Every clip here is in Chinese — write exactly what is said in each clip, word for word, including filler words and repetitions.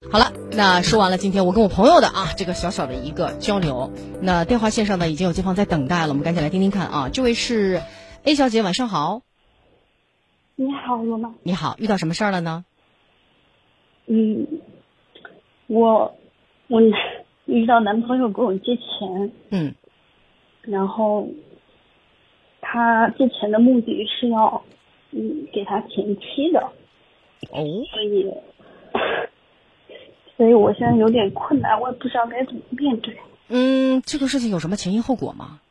好了，那说完了今天我跟我朋友的啊这个小小的一个交流，那电话线上呢已经有街坊在等待了，我们赶紧来听听看啊。这位是 A 小姐，晚上好。 你好，罗妈。 你好，遇到什么事儿了呢？ 嗯，我我遇到男朋友跟我借钱， 嗯， 然后他借钱的目的是要嗯给他前妻的， 哦， 所以所以我现在有点困难，我也不知道该怎么面对。 嗯，这个事情有什么前因后果吗？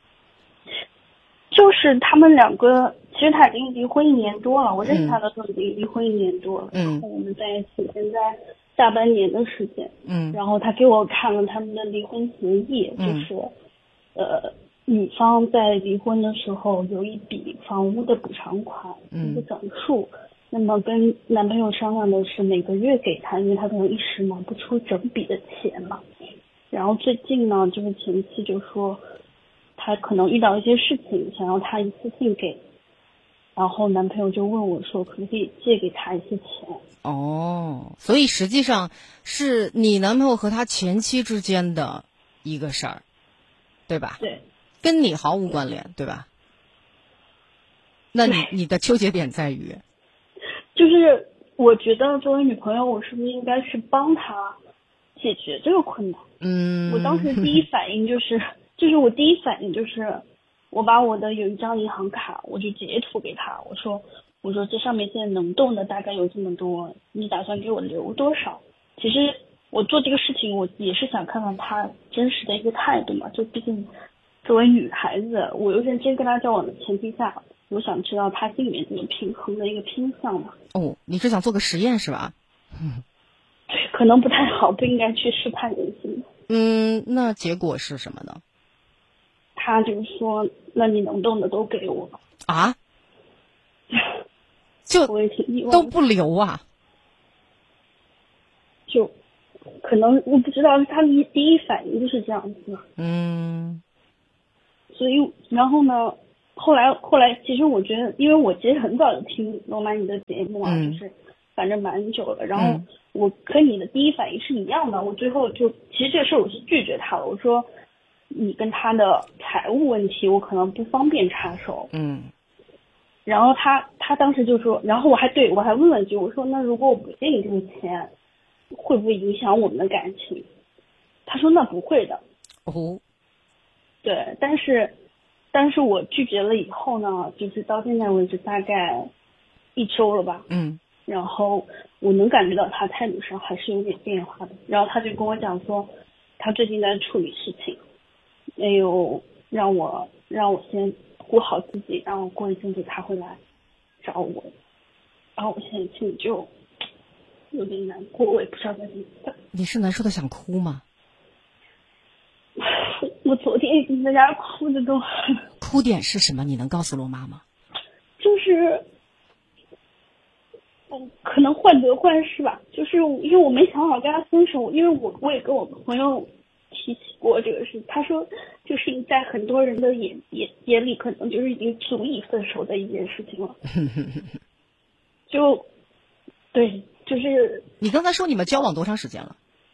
就是他们两个，其实他已经离婚一年多了，我认识他的时候已经离婚一年多了， 嗯， 然后我们在一起现在大半年的时间， 嗯， 然后他给我看了他们的离婚协议， 嗯、 就是呃女方在离婚的时候有一笔房屋的补偿款，一个整数，那么跟男朋友商量的是每个月给他，因为他可能一时拿不出整笔的钱嘛。然后最近呢，就是前妻就说他可能遇到一些事情，想要他一次性给，然后男朋友就问我说可不可以借给他一些钱。 哦，所以实际上是你男朋友和他前妻之间的一个事儿，对吧？ 对， 跟你毫无关联，对吧？那你你的纠结点在于， 就是我觉得作为女朋友，我是不是应该去帮他解决这个困难？ 嗯， 我当时第一反应就是，就是我第一反应就是，我把我的有一张银行卡，我就截图给他，我说，我说这上面现在能动的大概有这么多，你打算给我留多少？其实我做这个事情，我也是想看看他真实的一个态度嘛，就毕竟作为女孩子，我又认真跟他交往的前提下，我想知道他心里面这个平衡的一个偏向嘛。 哦，你是想做个实验是吧？ 嗯，对，可能不太好，不应该去试探人心。 嗯，那结果是什么呢？ 他就说，那你能动的都给我啊？就我也挺意外， 都不留啊？ 就可能我不知道，他第第一反应就是这样子。 嗯， 所以然后呢，后来后来其实我觉得，因为我其实很早就听罗曼你的节目啊， 嗯、 就是反正蛮久了，然后嗯、 我跟你的第一反应是一样的，我最后就其实这个事我是拒绝他了，我说你跟他的财务问题我可能不方便插手。 嗯， 然后他他当时就说，然后我还对我还问了一句，我说那如果我不借你这个钱，会不会影响我们的感情？他说那不会的。 哦， 对，但是但是我拒绝了以后呢，就是到现在为止大概一周了吧， 嗯， 然后我能感觉到他态度上还是有点变化的。然后他就跟我讲说，他最近在处理事情，没有让我让我先顾好自己，然后过一阵子他会来找我。然后我现在心里就有点难过，我也不知道该怎么办。 你是难受的想哭吗？ 我昨天已经在家哭的都。 哭点是什么？你能告诉罗妈吗？ 就是，嗯，可能患得患失吧。就是因为我没想好跟他分手，因为我我也跟我朋友提起过这个事，他说就是在很多人的眼眼眼里，可能就是已经足以分手的一件事情了。就，对，就是你刚才说你们交往多长时间了？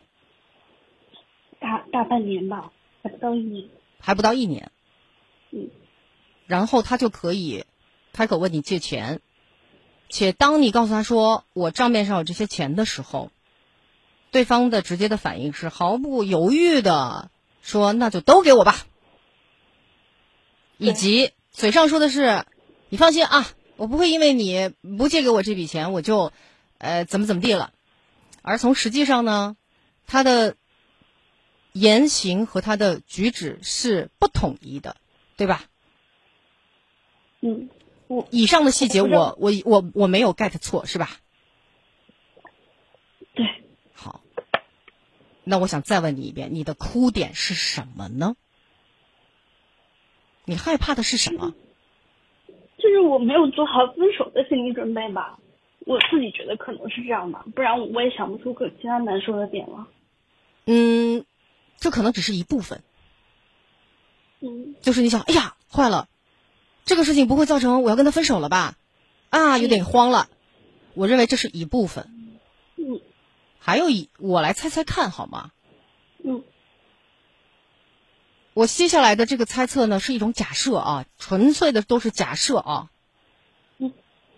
大大半年吧，还不到一年。 还不到一年。 嗯。 然后他就可以开口问你借钱，且当你告诉他说我账面上有这些钱的时候，对方的直接的反应是毫不犹豫的说那就都给我吧，以及嘴上说的是你放心啊，我不会因为你不借给我这笔钱我就呃怎么怎么地了，而从实际上呢，他的言行和他的举止是不统一的，对吧？ 嗯，我以上的细节我我我我没有 get 错是吧？ 对。 好，那我想再问你一遍，你的哭点是什么呢？你害怕的是什么？ 就是我没有做好分手的心理准备吧，我自己觉得可能是这样吧，不然我也想不出个其他难受的点了。 嗯，这可能只是一部分。 嗯， 就是你想，哎呀，坏了，这个事情不会造成我要跟他分手了吧？啊，有点慌了。我认为这是一部分。 嗯， 还有一，我来猜猜看好吗？ 嗯。 我接下来的这个猜测呢，是一种假设啊，纯粹的都是假设啊。 嗯。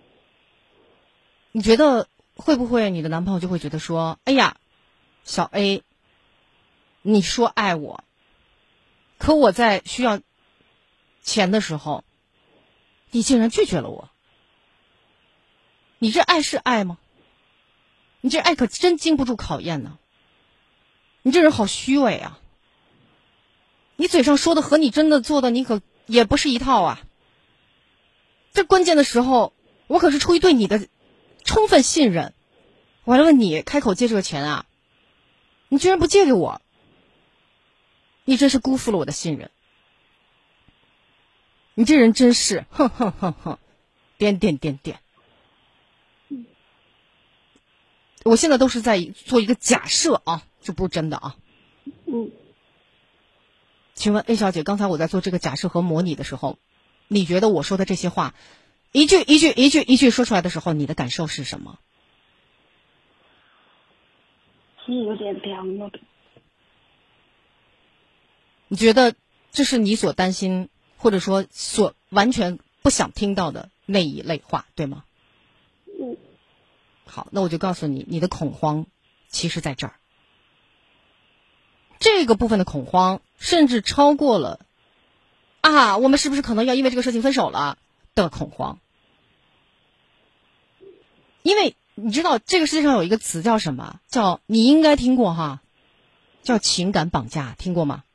你觉得会不会你的男朋友就会觉得说，哎呀，小 A， 你说爱我，可我在需要钱的时候，你竟然拒绝了我，你这爱是爱吗？你这爱可真经不住考验呢。你这人好虚伪啊！你嘴上说的和你真的做的，你可也不是一套啊。这关键的时候，我可是出于对你的充分信任，我还问你开口借这个钱啊，你居然不借给我，你真是辜负了我的信任。你这人真是，哼哼哼哼，点点点点。我现在都是在做一个假设啊，这不是真的啊。 嗯。 请问 A 小姐，刚才我在做这个假设和模拟的时候，你觉得我说的这些话，一句一句一句一句说出来的时候，你的感受是什么？ 其实有点凉了。 你觉得这是你所担心，或者说所完全不想听到的那一类话，对吗？ 嗯。 好，那我就告诉你，你的恐慌其实在这儿。这个部分的恐慌甚至超过了啊，我们是不是可能要因为这个事情分手了的恐慌。因为你知道这个世界上有一个词叫什么，叫你应该听过哈，叫情感绑架，听过吗？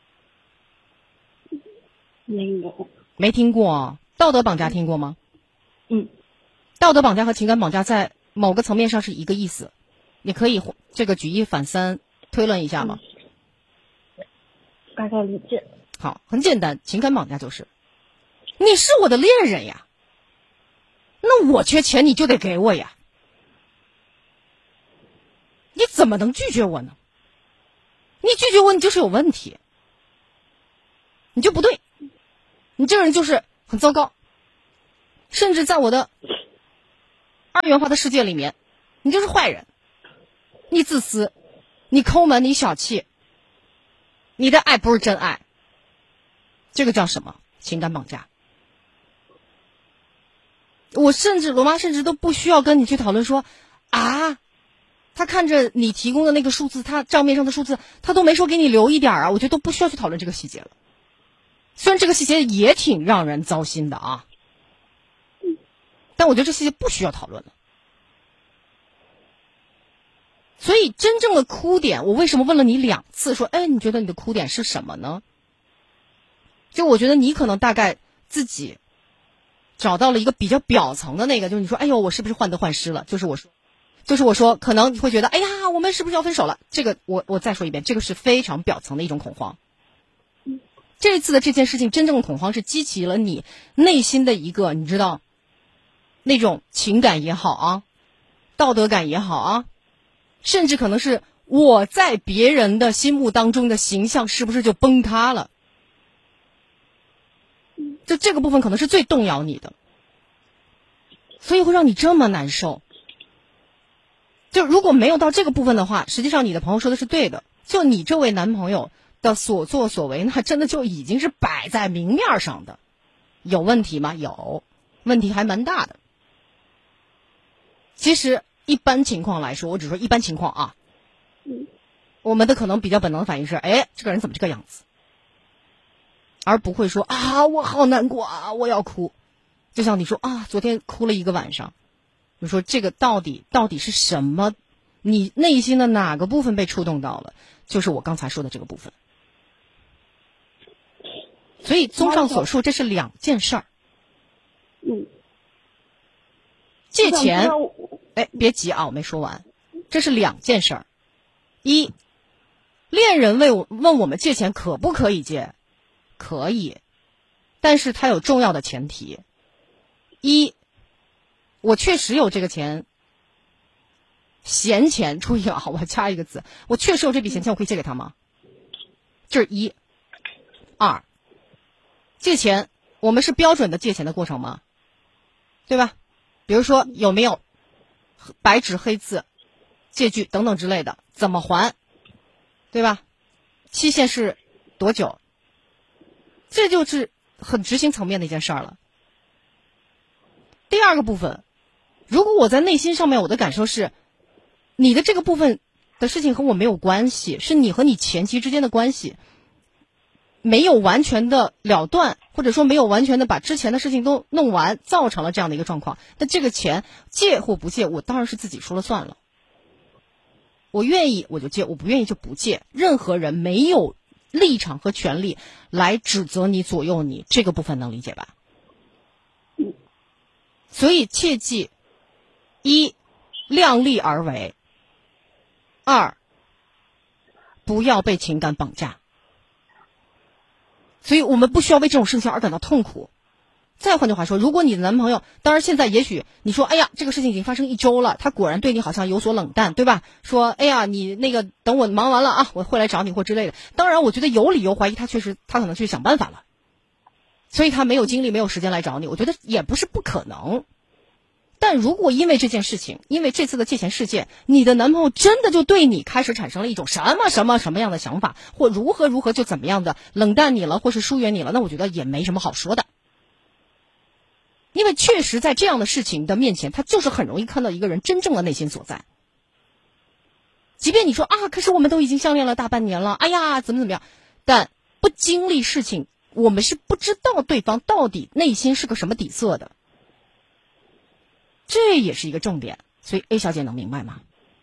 没有。 没听过。道德绑架听过吗？ 嗯。 道德绑架和情感绑架在某个层面上是一个意思，你可以这个举一反三推论一下吗？ 大概理解。 好，很简单，情感绑架就是你是我的恋人呀，那我缺钱你就得给我呀，你怎么能拒绝我呢？你拒绝我你就是有问题，你就不对，你这个人就是很糟糕，甚至在我的二元化的世界里面，你就是坏人，你自私，你抠门，你小气，你的爱不是真爱，这个叫什么？情感绑架。我甚至罗妈甚至都不需要跟你去讨论说啊，他看着你提供的那个数字，他账面上的数字，他都没说给你留一点啊，我觉得都不需要去讨论这个细节了。虽然这个细节也挺让人糟心的啊，但我觉得这细节不需要讨论了。所以真正的哭点，我为什么问了你两次说，哎，你觉得你的哭点是什么呢？就我觉得你可能大概自己找到了一个比较表层的那个，就是你说，哎呦，我是不是患得患失了？就是我说，就是我说，可能你会觉得，哎呀，我们是不是要分手了？这个我我再说一遍，这个是非常表层的一种恐慌。这次的这件事情，真正的恐慌是激起了你内心的一个，你知道，那种情感也好啊，道德感也好啊，甚至可能是我在别人的心目当中的形象是不是就崩塌了？就这个部分可能是最动摇你的，所以会让你这么难受。就如果没有到这个部分的话，实际上你的朋友说的是对的，就你这位男朋友的所作所为，那真的就已经是摆在明面上的。有问题吗？有，问题还蛮大的。其实一般情况来说，我只说一般情况啊，我们的可能比较本能的反应是，哎，这个人怎么这个样子，而不会说啊，我好难过啊，我要哭。就像你说啊，昨天哭了一个晚上，你说这个到底到底是什么？你内心的哪个部分被触动到了？就是我刚才说的这个部分。所以综上所述，这是两件事儿。 嗯。 借钱，哎，别急啊，我没说完。这是两件事儿。一，恋人为我问我们借钱可不可以借？可以，但是它有重要的前提。一，我确实有这个钱，闲钱，注意啊，我加一个字，我确实有这笔闲钱，我可以借给他吗？这是一。二，借钱，我们是标准的借钱的过程吗？对吧？比如说有没有白纸黑字借据等等之类的，怎么还，对吧？期限是多久？这就是很执行层面的一件事儿了。第二个部分，如果我在内心上面我的感受是，你的这个部分的事情和我没有关系，是你和你前妻之间的关系没有完全的了断，或者说没有完全的把之前的事情都弄完，造成了这样的一个状况，那这个钱借或不借，我当然是自己说了算了。我愿意我就借，我不愿意就不借，任何人没有立场和权利来指责你、左右你，这个部分能理解吧？所以切记：一，量力而为；二，不要被情感绑架。所以我们不需要为这种事情而感到痛苦。再换句话说，如果你的男朋友，当然现在也许你说，哎呀，这个事情已经发生一周了，他果然对你好像有所冷淡，对吧？说，哎呀，你那个等我忙完了啊，我会来找你或之类的。当然，我觉得有理由怀疑他确实，他可能去想办法了，所以他没有精力、没有时间来找你。我觉得也不是不可能。但如果因为这件事情，因为这次的借钱事件，你的男朋友真的就对你开始产生了一种什么什么什么样的想法，或如何如何就怎么样的冷淡你了，或是疏远你了，那我觉得也没什么好说的。因为确实在这样的事情的面前，他就是很容易看到一个人真正的内心所在。即便你说啊，可是我们都已经相恋了大半年了，哎呀，怎么怎么样，但不经历事情，我们是不知道对方到底内心是个什么底色的。这也是一个重点，所以 A 小姐能明白吗？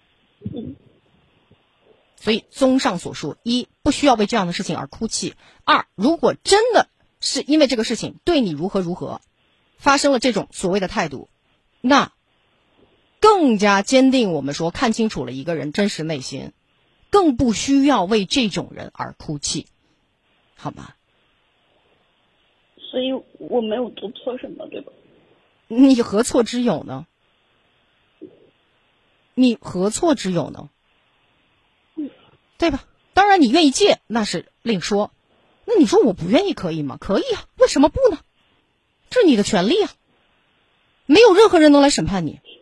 所以综上所述，一，不需要为这样的事情而哭泣；二，如果真的是因为这个事情对你如何如何发生了这种所谓的态度，那更加坚定我们说看清楚了一个人真实内心，更不需要为这种人而哭泣，好吗？ 所以我没有做错什么，对吧？ 你何错之有呢？你何错之有呢？对吧？当然你愿意借那是另说，那你说我不愿意可以吗？可以啊，为什么不呢？这是你的权利啊，没有任何人能来审判你。